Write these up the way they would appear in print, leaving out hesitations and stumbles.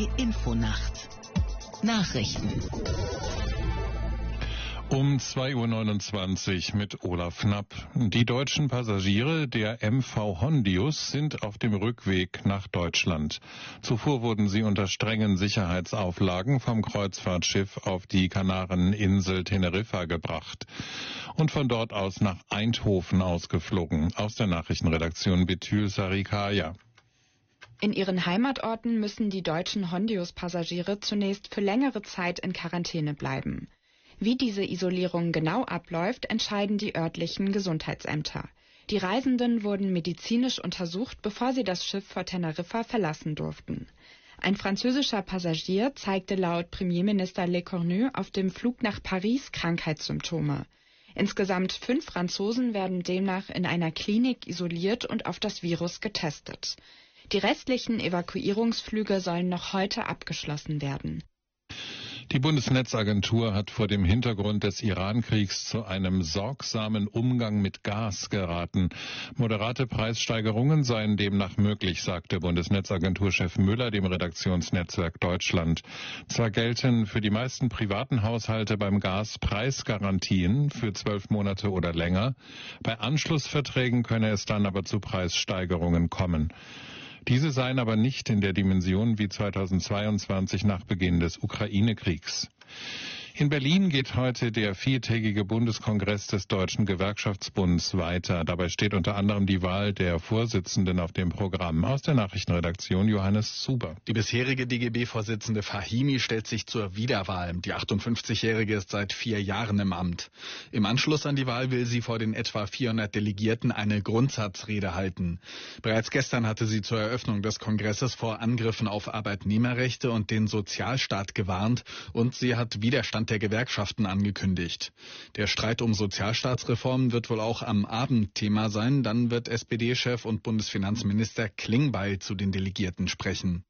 ARD Infonacht Nachrichten um 2:29 Uhr mit Olaf Knapp. Die deutschen Passagiere der MV Hondius sind auf dem Rückweg nach Deutschland. Zuvor wurden sie unter strengen Sicherheitsauflagen vom Kreuzfahrtschiff auf die Kanareninsel Teneriffa gebracht und von dort aus nach Eindhoven ausgeflogen. Aus der Nachrichtenredaktion Betül Sarikaya. In ihren Heimatorten müssen die deutschen Hondius-Passagiere zunächst für längere Zeit in Quarantäne bleiben. Wie diese Isolierung genau abläuft, entscheiden die örtlichen Gesundheitsämter. Die Reisenden wurden medizinisch untersucht, bevor sie das Schiff vor Teneriffa verlassen durften. Ein französischer Passagier zeigte laut Premierminister Lecornu auf dem Flug nach Paris Krankheitssymptome. Insgesamt 5 Franzosen werden demnach in einer Klinik isoliert und auf das Virus getestet. Die restlichen Evakuierungsflüge sollen noch heute abgeschlossen werden. Die Bundesnetzagentur hat vor dem Hintergrund des Iran-Kriegs zu einem sorgsamen Umgang mit Gas geraten. Moderate Preissteigerungen seien demnach möglich, sagte Bundesnetzagenturchef Müller dem Redaktionsnetzwerk Deutschland. Zwar gelten für die meisten privaten Haushalte beim Gas Preisgarantien für 12 Monate oder länger. Bei Anschlussverträgen könne es dann aber zu Preissteigerungen kommen. Diese seien aber nicht in der Dimension wie 2022 nach Beginn des Ukraine-Kriegs. In Berlin geht heute der 4-tägige Bundeskongress des Deutschen Gewerkschaftsbunds weiter. Dabei steht unter anderem die Wahl der Vorsitzenden auf dem Programm. Aus der Nachrichtenredaktion Johannes Zuber. Die bisherige DGB-Vorsitzende Fahimi stellt sich zur Wiederwahl. Die 58-Jährige ist seit 4 Jahren im Amt. Im Anschluss an die Wahl will sie vor den etwa 400 Delegierten eine Grundsatzrede halten. Bereits gestern hatte sie zur Eröffnung des Kongresses vor Angriffen auf Arbeitnehmerrechte und den Sozialstaat gewarnt und sie hat Widerstand der Gewerkschaften angekündigt. Der Streit um Sozialstaatsreformen wird wohl auch am Abend Thema sein. Dann wird SPD-Chef und Bundesfinanzminister Klingbeil zu den Delegierten sprechen.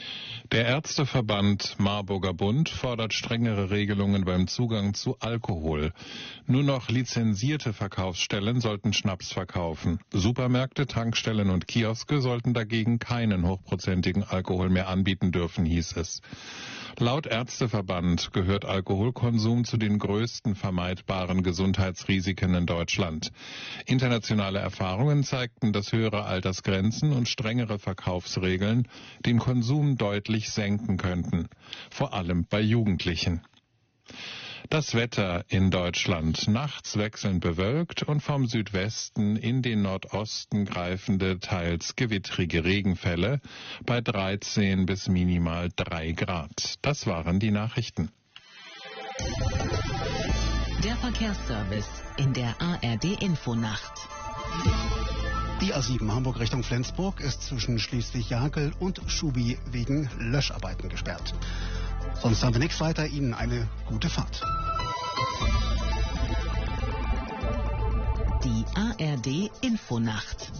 Der Ärzteverband Marburger Bund fordert strengere Regelungen beim Zugang zu Alkohol. Nur noch lizenzierte Verkaufsstellen sollten Schnaps verkaufen. Supermärkte, Tankstellen und Kioske sollten dagegen keinen hochprozentigen Alkohol mehr anbieten dürfen, hieß es. Laut Ärzteverband gehört Alkoholkonsum zu den größten vermeidbaren Gesundheitsrisiken in Deutschland. Internationale Erfahrungen zeigten, dass höhere Altersgrenzen und strengere Verkaufsregeln den Konsum deutlich senken könnten, vor allem bei Jugendlichen. Das Wetter in Deutschland: nachts wechselnd bewölkt und vom Südwesten in den Nordosten greifende, teils gewittrige Regenfälle bei 13 bis minimal 3 Grad. Das waren die Nachrichten. Der Verkehrsservice in der ARD Infonacht. Die A7 Hamburg Richtung Flensburg ist zwischen Schleswig-Jakel und Schubi wegen Löscharbeiten gesperrt. Sonst haben wir nichts weiter. Ihnen eine gute Fahrt. Die ARD Infonacht.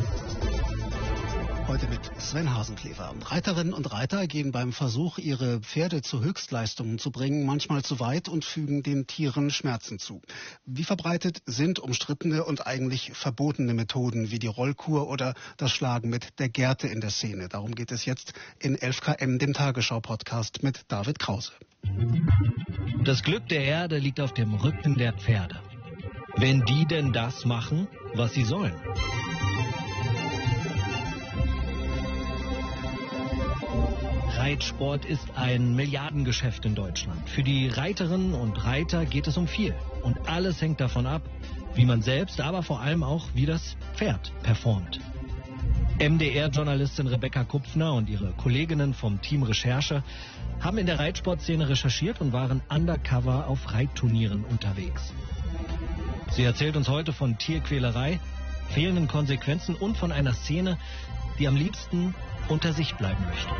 Heute mit Sven Hasenklever. Reiterinnen und Reiter gehen beim Versuch, ihre Pferde zu Höchstleistungen zu bringen, manchmal zu weit und fügen den Tieren Schmerzen zu. Wie verbreitet sind umstrittene und eigentlich verbotene Methoden wie die Rollkur oder das Schlagen mit der Gerte in der Szene? Darum geht es jetzt in 11KM, dem Tagesschau-Podcast mit David Krause. Das Glück der Erde liegt auf dem Rücken der Pferde. Wenn die denn das machen, was sie sollen. Reitsport ist ein Milliardengeschäft in Deutschland. Für die Reiterinnen und Reiter geht es um viel. Und alles hängt davon ab, wie man selbst, aber vor allem auch, wie das Pferd performt. MDR-Journalistin Rebecca Kupfner und ihre Kolleginnen vom Team Recherche haben in der Reitsportszene recherchiert und waren undercover auf Reitturnieren unterwegs. Sie erzählt uns heute von Tierquälerei, fehlenden Konsequenzen und von einer Szene, die am liebsten unter sich bleiben möchte.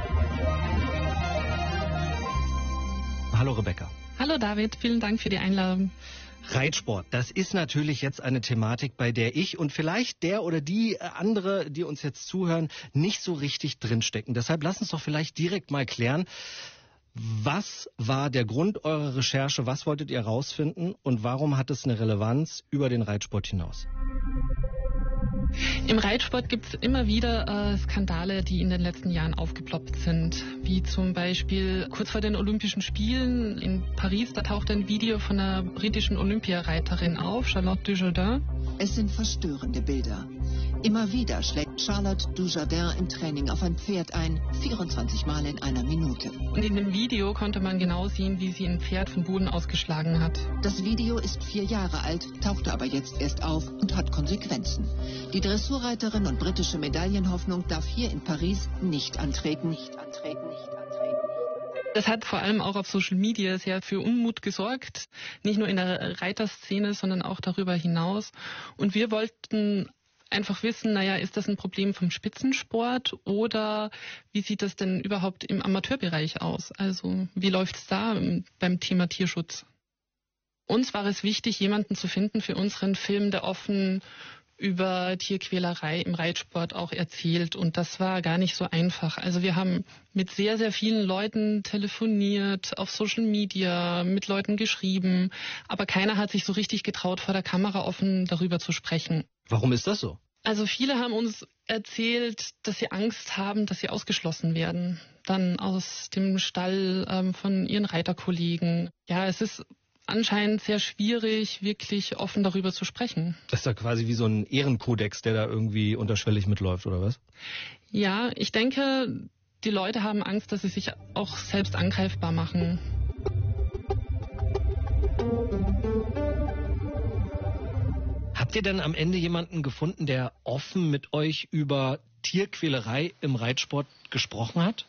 Hallo Rebecca. Hallo David, vielen Dank für die Einladung. Reitsport, das ist natürlich jetzt eine Thematik, bei der ich und vielleicht der oder die andere, die uns jetzt zuhören, nicht so richtig drinstecken. Deshalb lass uns doch vielleicht direkt mal klären, was war der Grund eurer Recherche, was wolltet ihr herausfinden und warum hat es eine Relevanz über den Reitsport hinaus? Im Reitsport gibt es immer wieder Skandale, die in den letzten Jahren aufgeploppt sind. Wie zum Beispiel kurz vor den Olympischen Spielen in Paris, da tauchte ein Video von einer britischen Olympiareiterin auf, Charlotte Dujardin. Es sind verstörende Bilder. Immer wieder schlägt Charlotte Dujardin im Training auf ein Pferd ein, 24 Mal in einer Minute. Und in dem Video konnte man genau sehen, wie sie ein Pferd vom Boden ausgeschlagen hat. Das Video ist 4 Jahre alt, tauchte aber jetzt erst auf und hat Konsequenzen. Die Dressurreiterin und britische Medaillenhoffnung darf hier in Paris nicht antreten. Das hat vor allem auch auf Social Media sehr für Unmut gesorgt. Nicht nur in der Reiterszene, sondern auch darüber hinaus. Und wir wollten einfach wissen, ist das ein Problem vom Spitzensport oder wie sieht das denn überhaupt im Amateurbereich aus? Also wie läuft es da beim Thema Tierschutz? Uns war es wichtig, jemanden zu finden für unseren Film, der offen über Tierquälerei im Reitsport auch erzählt. Und das war gar nicht so einfach. Also wir haben mit sehr, sehr vielen Leuten telefoniert, auf Social Media, mit Leuten geschrieben. Aber keiner hat sich so richtig getraut, vor der Kamera offen darüber zu sprechen. Warum ist das so? Also viele haben uns erzählt, dass sie Angst haben, dass sie ausgeschlossen werden. Dann aus dem Stall von ihren Reiterkollegen. Ja, es ist anscheinend sehr schwierig, wirklich offen darüber zu sprechen. Das ist ja quasi wie so ein Ehrenkodex, der da irgendwie unterschwellig mitläuft, oder was? Ja, ich denke, die Leute haben Angst, dass sie sich auch selbst angreifbar machen. Habt ihr denn am Ende jemanden gefunden, der offen mit euch über Tierquälerei im Reitsport gesprochen hat?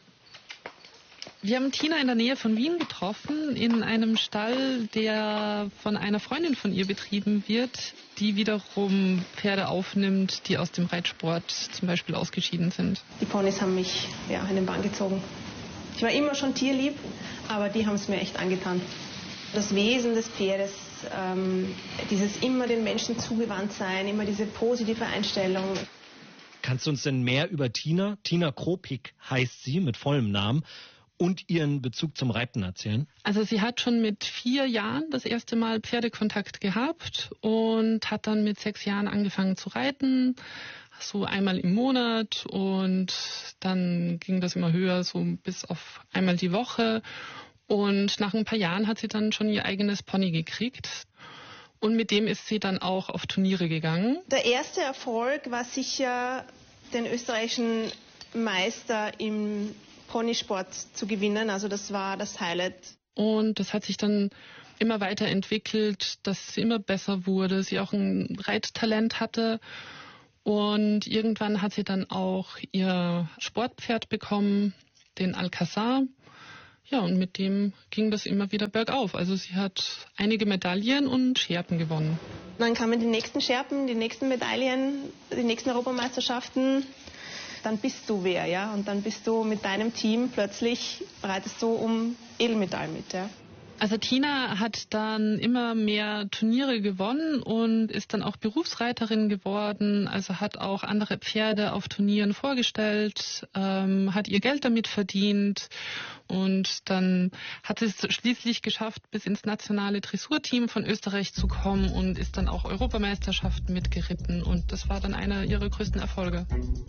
Wir haben Tina in der Nähe von Wien getroffen, in einem Stall, der von einer Freundin von ihr betrieben wird, die wiederum Pferde aufnimmt, die aus dem Reitsport zum Beispiel ausgeschieden sind. Die Ponys haben mich in den Bann gezogen. Ich war immer schon tierlieb, aber die haben es mir echt angetan. Das Wesen des Pferdes, dieses immer den Menschen zugewandt sein, immer diese positive Einstellung. Kannst du uns denn mehr über Tina Kropik heißt sie mit vollem Namen, und ihren Bezug zum Reiten erzählen? Also sie hat schon mit 4 Jahren das erste Mal Pferdekontakt gehabt und hat dann mit 6 Jahren angefangen zu reiten, so einmal im Monat, und dann ging das immer höher, so bis auf einmal die Woche, und nach ein paar Jahren hat sie dann schon ihr eigenes Pony gekriegt. Und mit dem ist sie dann auch auf Turniere gegangen. Der erste Erfolg war sicher, den österreichischen Meister im Ponysport zu gewinnen. Also das war das Highlight. Und das hat sich dann immer weiterentwickelt, dass sie immer besser wurde, sie auch ein Reittalent hatte. Und irgendwann hat sie dann auch ihr Sportpferd bekommen, den Alcazar. Ja, und mit dem ging das immer wieder bergauf. Also sie hat einige Medaillen und Scherpen gewonnen. Dann kamen die nächsten Scherpen, die nächsten Medaillen, die nächsten Europameisterschaften. Dann bist du wer, ja? Und dann bist du mit deinem Team plötzlich, reitest du um Edelmetall mit, ja? Also Tina hat dann immer mehr Turniere gewonnen und ist dann auch Berufsreiterin geworden, also hat auch andere Pferde auf Turnieren vorgestellt, hat ihr Geld damit verdient, und dann hat sie es schließlich geschafft, bis ins nationale Dressurteam von Österreich zu kommen und ist dann auch Europameisterschaften mitgeritten, und das war dann einer ihrer größten Erfolge.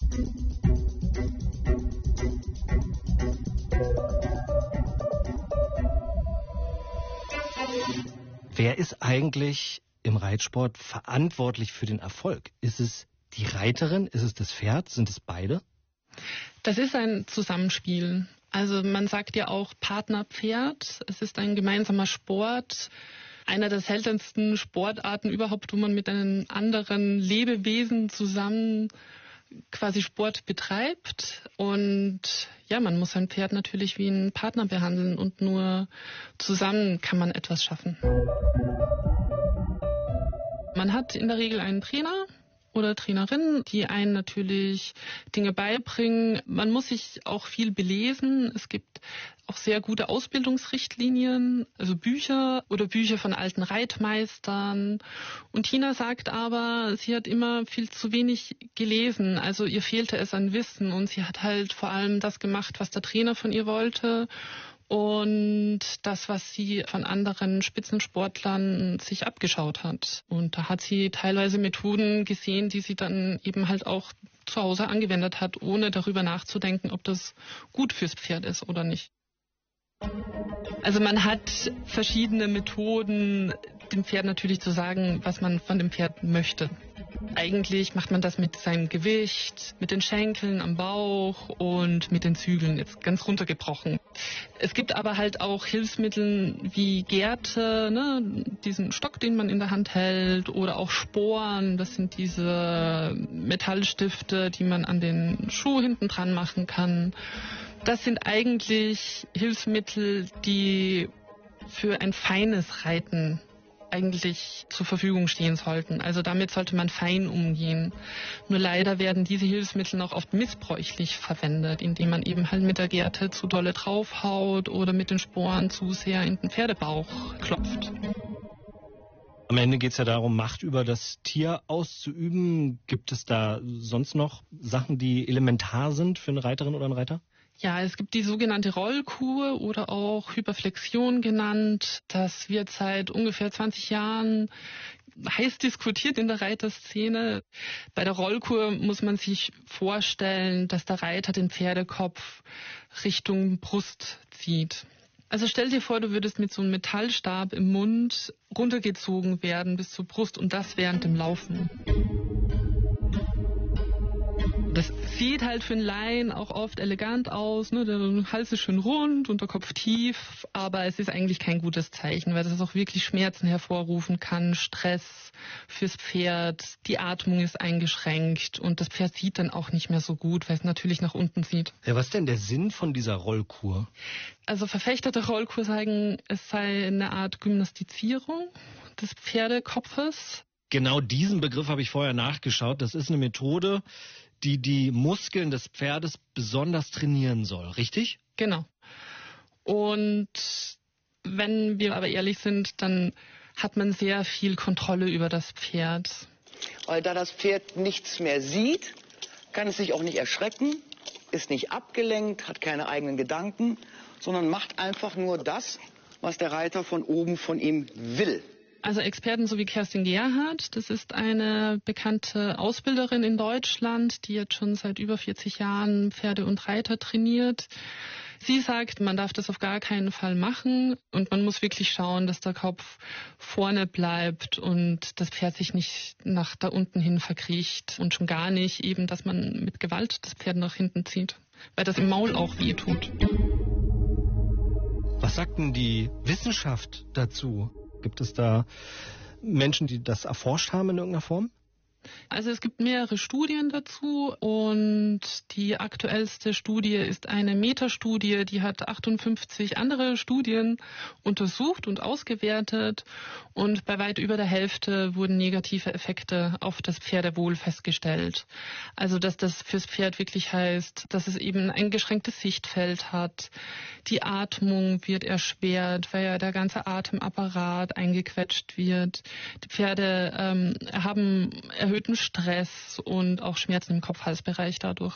Wer ist eigentlich im Reitsport verantwortlich für den Erfolg? Ist es die Reiterin? Ist es das Pferd? Sind es beide? Das ist ein Zusammenspiel. Also man sagt ja auch Partnerpferd. Es ist ein gemeinsamer Sport. Einer der seltensten Sportarten überhaupt, wo man mit einem anderen Lebewesen zusammen quasi Sport betreibt. Und ja, man muss sein Pferd natürlich wie einen Partner behandeln, und nur zusammen kann man etwas schaffen. Man hat in der Regel einen Trainer oder Trainerin, die einen natürlich Dinge beibringen. Man muss sich auch viel belesen. Es gibt auch sehr gute Ausbildungsrichtlinien, also Bücher oder Bücher von alten Reitmeistern. Und Tina sagt aber, sie hat immer viel zu wenig gelesen. Also ihr fehlte es an Wissen, und sie hat halt vor allem das gemacht, was der Trainer von ihr wollte. und das, was sie von anderen Spitzensportlern sich abgeschaut hat. Und da hat sie teilweise Methoden gesehen, die sie dann eben halt auch zu Hause angewendet hat, ohne darüber nachzudenken, ob das gut fürs Pferd ist oder nicht. Also man hat verschiedene Methoden, dem Pferd natürlich zu sagen, was man von dem Pferd möchte. Eigentlich macht man das mit seinem Gewicht, mit den Schenkeln am Bauch und mit den Zügeln, jetzt ganz runtergebrochen. Es gibt aber halt auch Hilfsmittel wie Gerte, ne, diesen Stock, den man in der Hand hält, oder auch Sporen, das sind diese Metallstifte, die man an den Schuh hinten dran machen kann. Das sind eigentlich Hilfsmittel, die für ein feines Reiten eigentlich zur Verfügung stehen sollten. Also damit sollte man fein umgehen. Nur leider werden diese Hilfsmittel auch oft missbräuchlich verwendet, indem man eben halt mit der Gerte zu dolle draufhaut oder mit den Sporen zu sehr in den Pferdebauch klopft. Am Ende geht es ja darum, Macht über das Tier auszuüben. Gibt es da sonst noch Sachen, die elementar sind für eine Reiterin oder einen Reiter? Ja, es gibt die sogenannte Rollkur oder auch Hyperflexion genannt. Das wird seit ungefähr 20 Jahren heiß diskutiert in der Reiterszene. Bei der Rollkur muss man sich vorstellen, dass der Reiter den Pferdekopf Richtung Brust zieht. Also stell dir vor, du würdest mit so einem Metallstab im Mund runtergezogen werden bis zur Brust und das während dem Laufen. Das sieht halt für einen Laien auch oft elegant aus, ne? Der Hals ist schön rund und der Kopf tief, aber es ist eigentlich kein gutes Zeichen, weil das auch wirklich Schmerzen hervorrufen kann, Stress fürs Pferd, die Atmung ist eingeschränkt und das Pferd sieht dann auch nicht mehr so gut, weil es natürlich nach unten sieht. Ja, was ist denn der Sinn von dieser Rollkur? Also Verfechter der Rollkur sagen, es sei eine Art Gymnastizierung des Pferdekopfes. Genau diesen Begriff habe ich vorher nachgeschaut. Das ist eine Methode, die die Muskeln des Pferdes besonders trainieren soll, richtig? Genau. Und wenn wir aber ehrlich sind, dann hat man sehr viel Kontrolle über das Pferd. Weil da das Pferd nichts mehr sieht, kann es sich auch nicht erschrecken, ist nicht abgelenkt, hat keine eigenen Gedanken, sondern macht einfach nur das, was der Reiter von oben von ihm will. Also Experten so wie Kerstin Gerhardt, das ist eine bekannte Ausbilderin in Deutschland, die jetzt schon seit über 40 Jahren Pferde und Reiter trainiert. Sie sagt, man darf das auf gar keinen Fall machen und man muss wirklich schauen, dass der Kopf vorne bleibt und das Pferd sich nicht nach da unten hin verkriecht und schon gar nicht eben, dass man mit Gewalt das Pferd nach hinten zieht, weil das im Maul auch weh tut. Was sagt denn die Wissenschaft dazu? Gibt es da Menschen, die das erforscht haben in irgendeiner Form? Also es gibt mehrere Studien dazu und die aktuellste Studie ist eine Metastudie, die hat 58 andere Studien untersucht und ausgewertet und bei weit über der Hälfte wurden negative Effekte auf das Pferdewohl festgestellt. Also dass das fürs Pferd wirklich heißt, dass es eben ein eingeschränktes Sichtfeld hat, die Atmung wird erschwert, weil ja der ganze Atemapparat eingequetscht wird. Die Pferde haben erhöhten Stress und auch Schmerzen im Kopf-Hals-Bereich dadurch.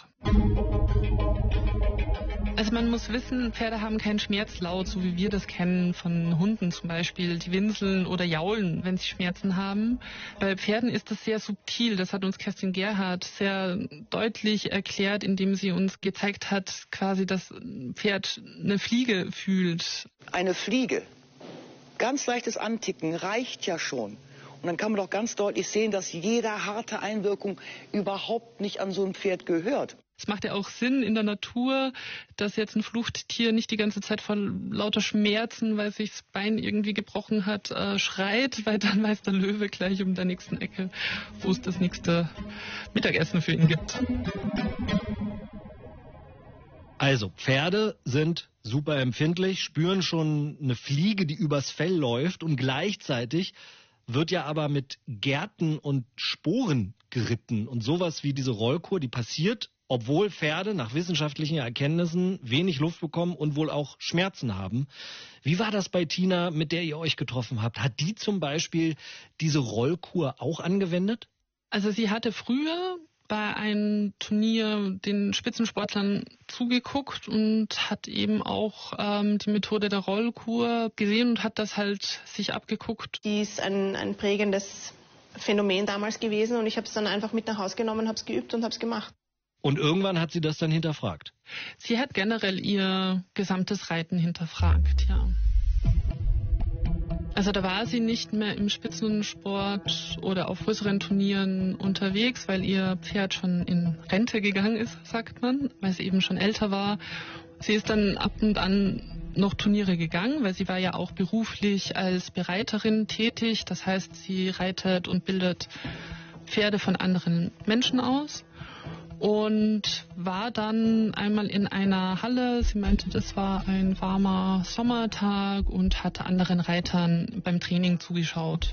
Also man muss wissen, Pferde haben keinen Schmerzlaut, so wie wir das kennen von Hunden zum Beispiel, die winseln oder jaulen, wenn sie Schmerzen haben. Bei Pferden ist das sehr subtil, das hat uns Kerstin Gerhardt sehr deutlich erklärt, indem sie uns gezeigt hat, quasi, dass ein Pferd eine Fliege fühlt. Eine Fliege, ganz leichtes Anticken reicht ja schon. Und dann kann man doch ganz deutlich sehen, dass jede harte Einwirkung überhaupt nicht an so ein Pferd gehört. Es macht ja auch Sinn in der Natur, dass jetzt ein Fluchttier nicht die ganze Zeit vor lauter Schmerzen, weil sich das Bein irgendwie gebrochen hat, schreit, weil dann weiß der Löwe gleich um der nächsten Ecke, wo es das nächste Mittagessen für ihn gibt. Also, Pferde sind super empfindlich, spüren schon eine Fliege, die übers Fell läuft und gleichzeitig wird ja aber mit Gerten und Sporen geritten und sowas wie diese Rollkur, die passiert, obwohl Pferde nach wissenschaftlichen Erkenntnissen wenig Luft bekommen und wohl auch Schmerzen haben. Wie war das bei Tina, mit der ihr euch getroffen habt? Hat die zum Beispiel diese Rollkur auch angewendet? Also sie hatte früher bei einem Turnier den Spitzensportlern zugeguckt und hat eben auch die Methode der Rollkur gesehen und hat das halt sich abgeguckt. Die ist ein prägendes Phänomen damals gewesen und ich habe es dann einfach mit nach Hause genommen, habe es geübt und habe es gemacht. Und irgendwann hat sie das dann hinterfragt? Sie hat generell ihr gesamtes Reiten hinterfragt, ja. Also da war sie nicht mehr im Spitzensport oder auf größeren Turnieren unterwegs, weil ihr Pferd schon in Rente gegangen ist, sagt man, weil sie eben schon älter war. Sie ist dann ab und an noch Turniere gegangen, weil sie war ja auch beruflich als Bereiterin tätig. Das heißt, sie reitet und bildet Pferde von anderen Menschen aus. Und war dann einmal in einer Halle, sie meinte, das war ein warmer Sommertag und hatte anderen Reitern beim Training zugeschaut.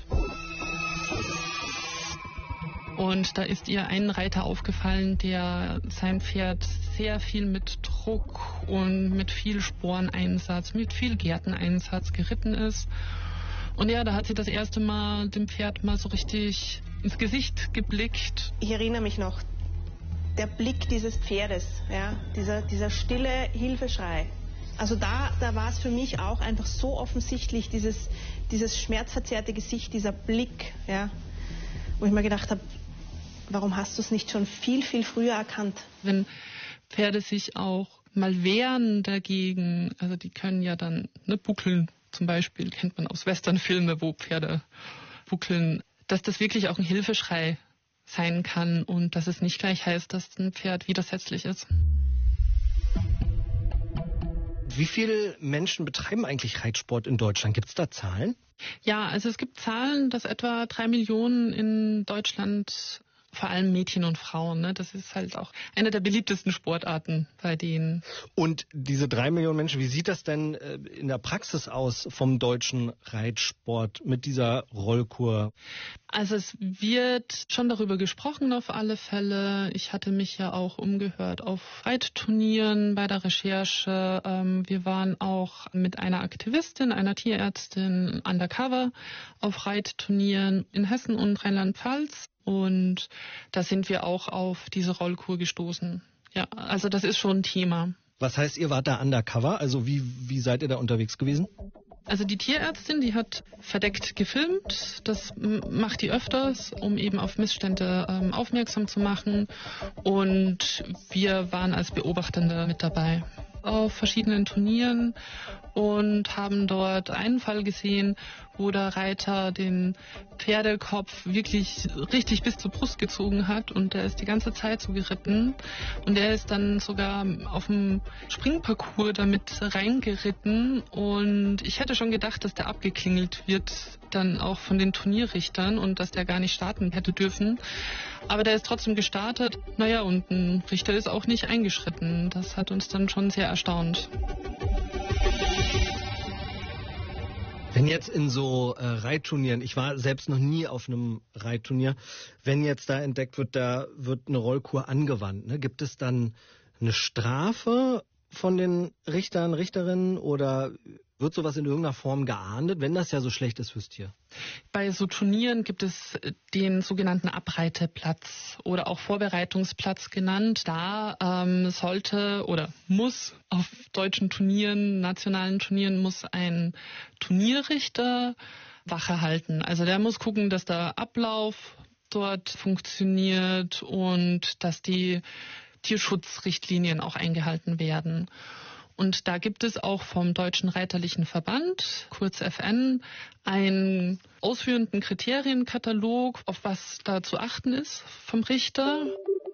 Und da ist ihr ein Reiter aufgefallen, der sein Pferd sehr viel mit Druck und mit viel Sporeneinsatz, mit viel Gärteneinsatz geritten ist. Und ja, da hat sie das erste Mal dem Pferd mal so richtig ins Gesicht geblickt. Ich erinnere mich noch, der Blick dieses Pferdes, ja, dieser stille Hilfeschrei. Also da war es für mich auch einfach so offensichtlich, dieses schmerzverzerrte Gesicht, dieser Blick, ja, wo ich mir gedacht habe, warum hast du es nicht schon viel, viel früher erkannt? Wenn Pferde sich auch mal wehren dagegen, also die können ja dann buckeln, zum Beispiel kennt man aus Westernfilmen, wo Pferde buckeln, dass das wirklich auch ein Hilfeschrei sein kann und dass es nicht gleich heißt, dass ein Pferd widersetzlich ist. Wie viele Menschen betreiben eigentlich Reitsport in Deutschland? Gibt es da Zahlen? Ja, also es gibt Zahlen, dass etwa 3 Millionen in Deutschland, vor allem Mädchen und Frauen, ne? Das ist halt auch eine der beliebtesten Sportarten bei denen. Und diese 3 Millionen Menschen, wie sieht das denn in der Praxis aus vom deutschen Reitsport mit dieser Rollkur? Also es wird schon darüber gesprochen auf alle Fälle. Ich hatte mich ja auch umgehört auf Reitturnieren bei der Recherche. Wir waren auch mit einer Aktivistin, einer Tierärztin undercover auf Reitturnieren in Hessen und Rheinland-Pfalz. Und da sind wir auch auf diese Rollkur gestoßen. Ja, also das ist schon ein Thema. Was heißt, ihr wart da undercover? Also wie seid ihr da unterwegs gewesen? Also die Tierärztin, die hat verdeckt gefilmt. Das macht die öfters, um eben auf Missstände aufmerksam zu machen. Und wir waren als Beobachtende mit dabei auf verschiedenen Turnieren und haben dort einen Fall gesehen, wo der Reiter den Pferdekopf wirklich richtig bis zur Brust gezogen hat und der ist die ganze Zeit so geritten und der ist dann sogar auf dem Springparcours damit reingeritten und ich hätte schon gedacht, dass der abgeklingelt wird dann auch von den Turnierrichtern und dass der gar nicht starten hätte dürfen. Aber der ist trotzdem gestartet. Naja, und ein Richter ist auch nicht eingeschritten. Das hat uns dann schon sehr erstaunt. Wenn jetzt in so Reitturnieren, ich war selbst noch nie auf einem Reitturnier, wenn jetzt da entdeckt wird, da wird eine Rollkur angewandt, ne? Gibt es dann eine Strafe von den Richtern, Richterinnen oder wird sowas in irgendeiner Form geahndet, wenn das ja so schlecht ist fürs Tier? Bei so Turnieren gibt es den sogenannten Abreiteplatz oder auch Vorbereitungsplatz genannt. Da sollte oder muss auf deutschen Turnieren, nationalen Turnieren, muss ein Turnierrichter Wache halten. Also der muss gucken, dass der Ablauf dort funktioniert und dass die Tierschutzrichtlinien auch eingehalten werden. Und da gibt es auch vom Deutschen Reiterlichen Verband, kurz FN, einen ausführenden Kriterienkatalog, auf was da zu achten ist vom Richter.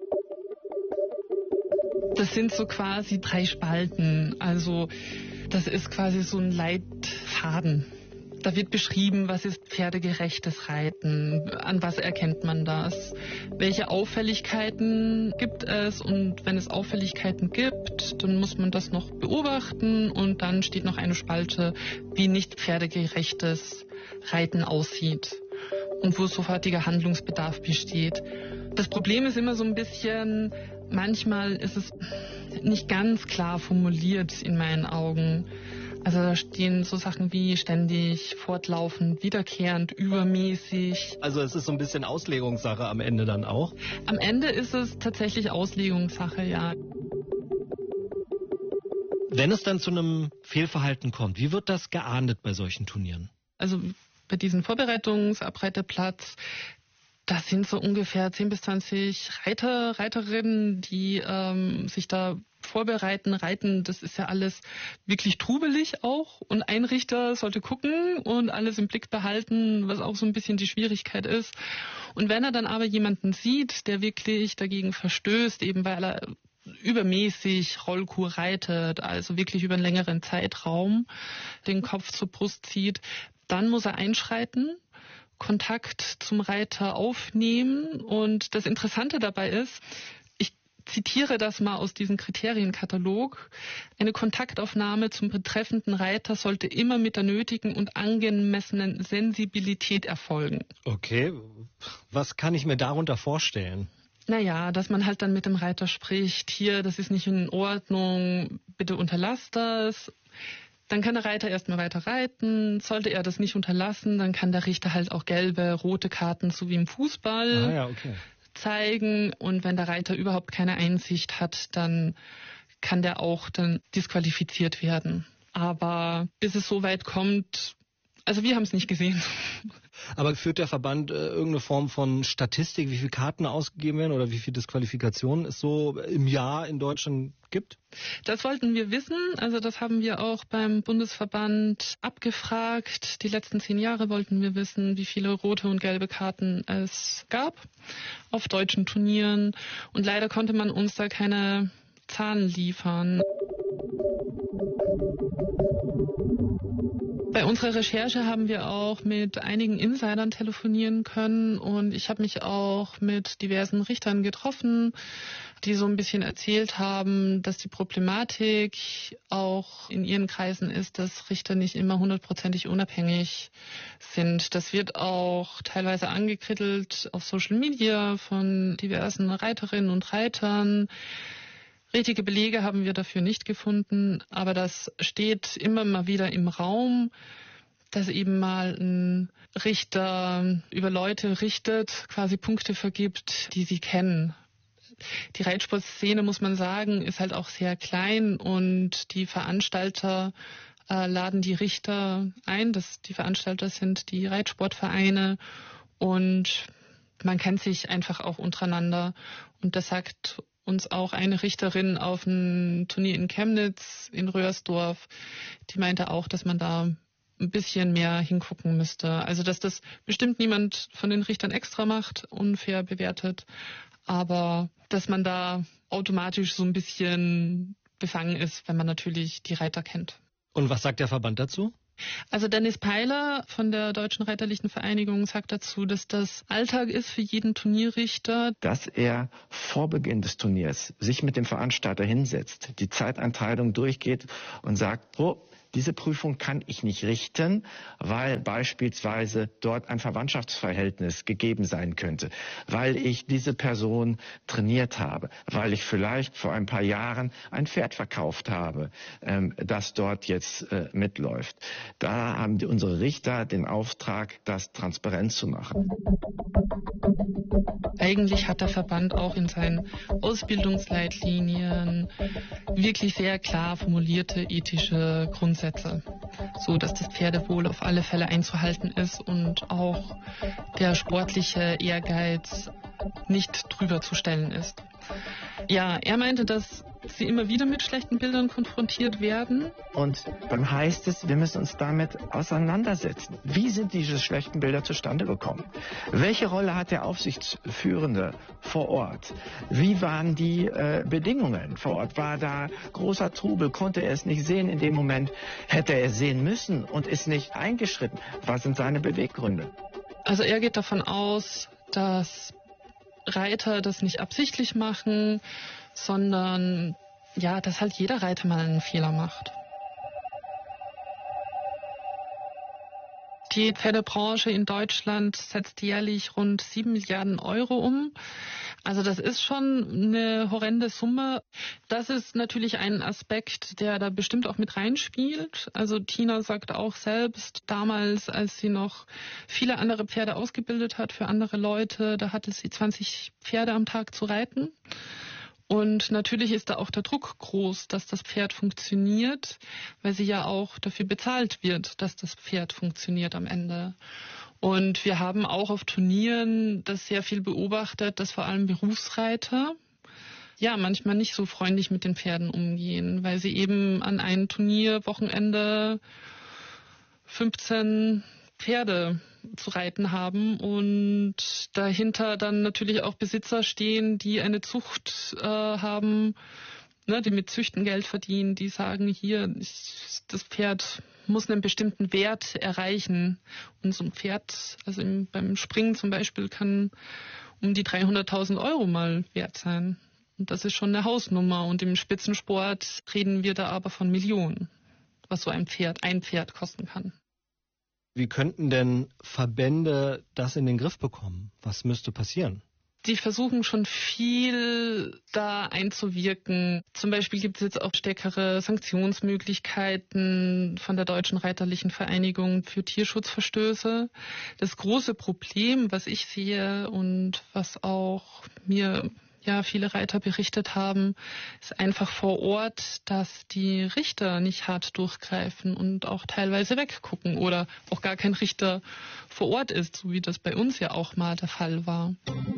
Das sind so quasi 3 Spalten. Also das ist quasi so ein Leitfaden. Da wird beschrieben, was ist pferdegerechtes Reiten, an was erkennt man das, welche Auffälligkeiten gibt es und wenn es Auffälligkeiten gibt, dann muss man das noch beobachten und dann steht noch eine Spalte, wie nicht pferdegerechtes Reiten aussieht und wo sofortiger Handlungsbedarf besteht. Das Problem ist immer so ein bisschen, manchmal ist es nicht ganz klar formuliert in meinen Augen. Also da stehen so Sachen wie ständig, fortlaufend, wiederkehrend, übermäßig. Also es ist so ein bisschen Auslegungssache am Ende dann auch? Am Ende ist es tatsächlich Auslegungssache, ja. Wenn es dann zu einem Fehlverhalten kommt, wie wird das geahndet bei solchen Turnieren? Also bei diesem Vorbereitungsabreiterplatz, das sind so ungefähr 10 bis 20 Reiterinnen, die sich da vorbereiten, reiten. Das ist ja alles wirklich trubelig auch. Und ein Richter sollte gucken und alles im Blick behalten, was auch so ein bisschen die Schwierigkeit ist. Und wenn er dann aber jemanden sieht, der wirklich dagegen verstößt, eben weil er übermäßig Rollkur reitet, also wirklich über einen längeren Zeitraum den Kopf zur Brust zieht, dann muss er einschreiten, Kontakt zum Reiter aufnehmen. Und das Interessante dabei ist, ich zitiere das mal aus diesem Kriterienkatalog, eine Kontaktaufnahme zum betreffenden Reiter sollte immer mit der nötigen und angemessenen Sensibilität erfolgen. Okay, was kann ich mir darunter vorstellen? Naja, dass man halt dann mit dem Reiter spricht, hier, das ist nicht in Ordnung, bitte unterlass das. Dann kann der Reiter erstmal weiter reiten. Sollte er das nicht unterlassen, dann kann der Richter halt auch gelbe, rote Karten, so wie im Fußball, zeigen. Und wenn der Reiter überhaupt keine Einsicht hat, dann kann der auch dann disqualifiziert werden. Aber bis es so weit kommt, also wir haben es nicht gesehen. Aber führt der Verband irgendeine Form von Statistik, wie viele Karten ausgegeben werden oder wie viele Disqualifikationen es so im Jahr in Deutschland gibt? Das wollten wir wissen. Also das haben wir auch beim Bundesverband abgefragt. Die letzten 10 Jahre wollten wir wissen, wie viele rote und gelbe Karten es gab auf deutschen Turnieren. Und leider konnte man uns da keine Zahlen liefern. Bei unserer Recherche haben wir auch mit einigen Insidern telefonieren können und ich habe mich auch mit diversen Richtern getroffen, die so ein bisschen erzählt haben, dass die Problematik auch in ihren Kreisen ist, dass Richter nicht immer 100%ig unabhängig sind. Das wird auch teilweise angekrittelt auf Social Media von diversen Reiterinnen und Reitern. Richtige Belege haben wir dafür nicht gefunden, aber das steht immer mal wieder im Raum, dass eben mal ein Richter über Leute richtet, quasi Punkte vergibt, die sie kennen. Die Reitsportszene, muss man sagen, ist halt auch sehr klein und die Veranstalter laden die Richter ein. Die Veranstalter sind die Reitsportvereine und man kennt sich einfach auch untereinander. Und das sagt uns auch eine Richterin auf einem Turnier in Chemnitz, in Röhrsdorf, die meinte auch, dass man da ein bisschen mehr hingucken müsste. Also dass das bestimmt niemand von den Richtern extra macht, unfair bewertet, aber dass man da automatisch so ein bisschen befangen ist, wenn man natürlich die Reiter kennt. Und was sagt der Verband dazu? Also Dennis Peiler von der Deutschen Reiterlichen Vereinigung sagt dazu, dass das Alltag ist für jeden Turnierrichter. Dass er vor Beginn des Turniers sich mit dem Veranstalter hinsetzt, die Zeiteinteilung durchgeht und sagt, so, diese Prüfung kann ich nicht richten, weil beispielsweise dort ein Verwandtschaftsverhältnis gegeben sein könnte, weil ich diese Person trainiert habe, weil ich vielleicht vor ein paar Jahren ein Pferd verkauft habe, das dort jetzt mitläuft. Da haben unsere Richter den Auftrag, das transparent zu machen. Eigentlich hat der Verband auch in seinen Ausbildungsleitlinien wirklich sehr klar formulierte ethische Grundsätze, so dass das Pferdewohl auf alle Fälle einzuhalten ist und auch der sportliche Ehrgeiz nicht drüber zu stellen ist. Ja, er meinte, dass sie immer wieder mit schlechten Bildern konfrontiert werden. Und dann heißt es, wir müssen uns damit auseinandersetzen. Wie sind diese schlechten Bilder zustande gekommen? Welche Rolle hat der Aufsichtsführende vor Ort? Wie waren die Bedingungen vor Ort? War da großer Trubel? Konnte er es nicht sehen in dem Moment? Hätte er es sehen müssen und ist nicht eingeschritten? Was sind seine Beweggründe? Also er geht davon aus, dass Reiter das nicht absichtlich machen, sondern ja, dass halt jeder Reiter mal einen Fehler macht. Die Pferdebranche in Deutschland setzt jährlich rund 7 Milliarden Euro um. Also das ist schon eine horrende Summe. Das ist natürlich ein Aspekt, der da bestimmt auch mit reinspielt. Also Tina sagt auch selbst, damals, als sie noch viele andere Pferde ausgebildet hat für andere Leute, da hatte sie 20 Pferde am Tag zu reiten. Und natürlich ist da auch der Druck groß, dass das Pferd funktioniert, weil sie ja auch dafür bezahlt wird, dass das Pferd funktioniert am Ende. Und wir haben auch auf Turnieren das sehr viel beobachtet, dass vor allem Berufsreiter ja manchmal nicht so freundlich mit den Pferden umgehen, weil sie eben an einem Turnierwochenende 15 Pferde zu reiten haben und dahinter dann natürlich auch Besitzer stehen, die eine Zucht haben, ne, die mit Züchten Geld verdienen, die sagen, hier, das Pferd muss einen bestimmten Wert erreichen. Und so ein Pferd, also beim Springen zum Beispiel, kann um die 300.000 € mal wert sein. Und das ist schon eine Hausnummer. Und im Spitzensport reden wir da aber von Millionen, was so ein Pferd kosten kann. Wie könnten denn Verbände das in den Griff bekommen? Was müsste passieren? Die versuchen schon viel da einzuwirken. Zum Beispiel gibt es jetzt auch stärkere Sanktionsmöglichkeiten von der Deutschen Reiterlichen Vereinigung für Tierschutzverstöße. Das große Problem, was ich sehe und was auch mir viele Reiter berichtet haben, ist einfach vor Ort, dass die Richter nicht hart durchgreifen und auch teilweise weggucken oder auch gar kein Richter vor Ort ist, so wie das bei uns ja auch mal der Fall war.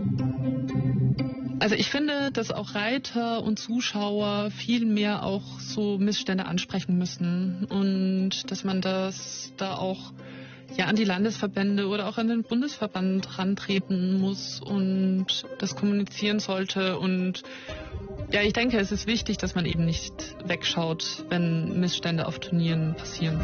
Also ich finde, dass auch Reiter und Zuschauer viel mehr auch so Missstände ansprechen müssen und dass man das da auch an die Landesverbände oder auch an den Bundesverband rantreten muss und das kommunizieren sollte. Und ich denke, es ist wichtig, dass man eben nicht wegschaut, wenn Missstände auf Turnieren passieren.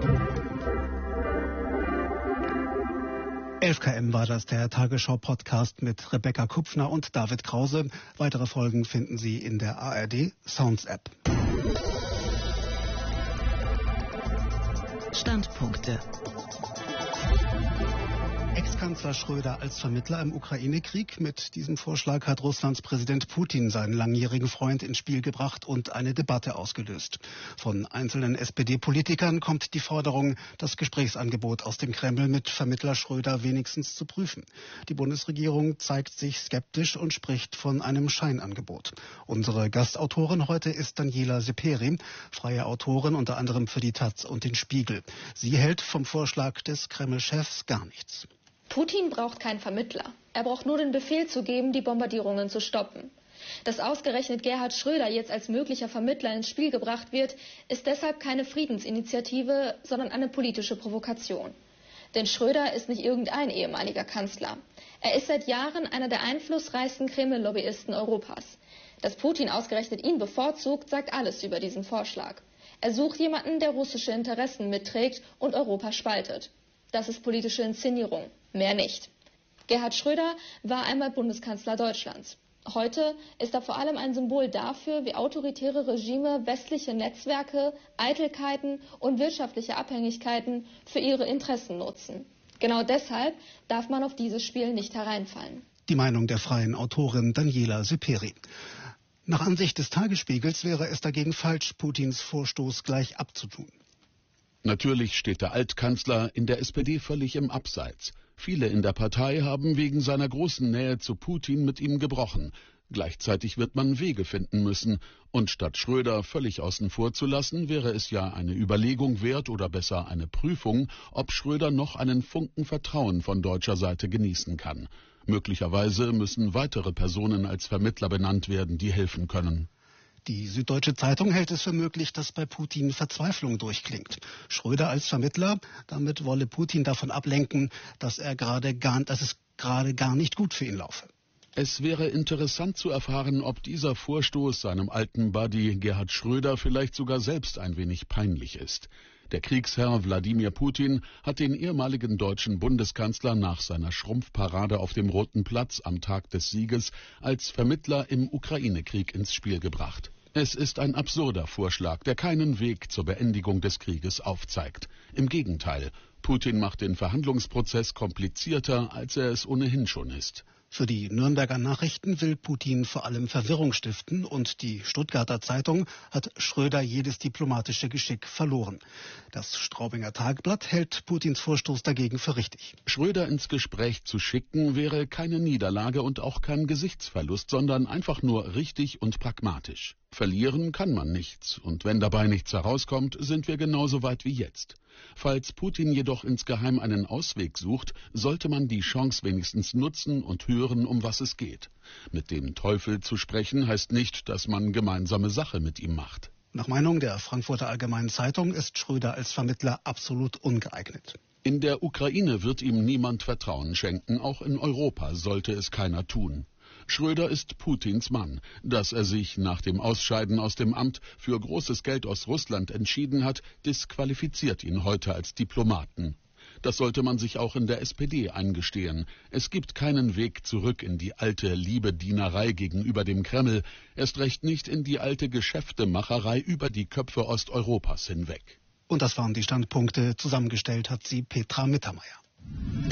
11 km war das, der Tagesschau-Podcast mit Rebecca Kupfner und David Krause. Weitere Folgen finden Sie in der ARD Sounds App. Standpunkte. Ex-Kanzler Schröder als Vermittler im Ukraine-Krieg. Mit diesem Vorschlag hat Russlands Präsident Putin seinen langjährigen Freund ins Spiel gebracht und eine Debatte ausgelöst. Von einzelnen SPD-Politikern kommt die Forderung, das Gesprächsangebot aus dem Kreml mit Vermittler Schröder wenigstens zu prüfen. Die Bundesregierung zeigt sich skeptisch und spricht von einem Scheinangebot. Unsere Gastautorin heute ist Daniela Seperi, freie Autorin unter anderem für die Taz und den Spiegel. Sie hält vom Vorschlag des Kreml-Chefs gar nichts. Putin braucht keinen Vermittler. Er braucht nur den Befehl zu geben, die Bombardierungen zu stoppen. Dass ausgerechnet Gerhard Schröder jetzt als möglicher Vermittler ins Spiel gebracht wird, ist deshalb keine Friedensinitiative, sondern eine politische Provokation. Denn Schröder ist nicht irgendein ehemaliger Kanzler. Er ist seit Jahren einer der einflussreichsten Kreml-Lobbyisten Europas. Dass Putin ausgerechnet ihn bevorzugt, sagt alles über diesen Vorschlag. Er sucht jemanden, der russische Interessen mitträgt und Europa spaltet. Das ist politische Inszenierung, mehr nicht. Gerhard Schröder war einmal Bundeskanzler Deutschlands. Heute ist er vor allem ein Symbol dafür, wie autoritäre Regime westliche Netzwerke, Eitelkeiten und wirtschaftliche Abhängigkeiten für ihre Interessen nutzen. Genau deshalb darf man auf dieses Spiel nicht hereinfallen. Die Meinung der freien Autorin Daniela Seperi. Nach Ansicht des Tagesspiegels wäre es dagegen falsch, Putins Vorstoß gleich abzutun. Natürlich steht der Altkanzler in der SPD völlig im Abseits. Viele in der Partei haben wegen seiner großen Nähe zu Putin mit ihm gebrochen. Gleichzeitig wird man Wege finden müssen. Und statt Schröder völlig außen vor zu lassen, wäre es ja eine Überlegung wert oder besser eine Prüfung, ob Schröder noch einen Funken Vertrauen von deutscher Seite genießen kann. Möglicherweise müssen weitere Personen als Vermittler benannt werden, die helfen können. Die Süddeutsche Zeitung hält es für möglich, dass bei Putin Verzweiflung durchklingt. Schröder als Vermittler, damit wolle Putin davon ablenken, dass es gerade gar nicht gut für ihn laufe. Es wäre interessant zu erfahren, ob dieser Vorstoß seinem alten Buddy Gerhard Schröder vielleicht sogar selbst ein wenig peinlich ist. Der Kriegsherr Wladimir Putin hat den ehemaligen deutschen Bundeskanzler nach seiner Schrumpfparade auf dem Roten Platz am Tag des Sieges als Vermittler im Ukraine-Krieg ins Spiel gebracht. Es ist ein absurder Vorschlag, der keinen Weg zur Beendigung des Krieges aufzeigt. Im Gegenteil, Putin macht den Verhandlungsprozess komplizierter, als er es ohnehin schon ist. Für die Nürnberger Nachrichten will Putin vor allem Verwirrung stiften und die Stuttgarter Zeitung hat Schröder jedes diplomatische Geschick verloren. Das Straubinger Tagblatt hält Putins Vorstoß dagegen für richtig. Schröder ins Gespräch zu schicken wäre keine Niederlage und auch kein Gesichtsverlust, sondern einfach nur richtig und pragmatisch. Verlieren kann man nichts und wenn dabei nichts herauskommt, sind wir genauso weit wie jetzt. Falls Putin jedoch insgeheim einen Ausweg sucht, sollte man die Chance wenigstens nutzen und hören, um was es geht. Mit dem Teufel zu sprechen heißt nicht, dass man gemeinsame Sache mit ihm macht. Nach Meinung der Frankfurter Allgemeinen Zeitung ist Schröder als Vermittler absolut ungeeignet. In der Ukraine wird ihm niemand Vertrauen schenken, auch in Europa sollte es keiner tun. Schröder ist Putins Mann. Dass er sich nach dem Ausscheiden aus dem Amt für großes Geld aus Russland entschieden hat, disqualifiziert ihn heute als Diplomaten. Das sollte man sich auch in der SPD eingestehen. Es gibt keinen Weg zurück in die alte Liebedienerei gegenüber dem Kreml, erst recht nicht in die alte Geschäftemacherei über die Köpfe Osteuropas hinweg. Und das waren die Standpunkte. Zusammengestellt hat sie Petra Mittermeier.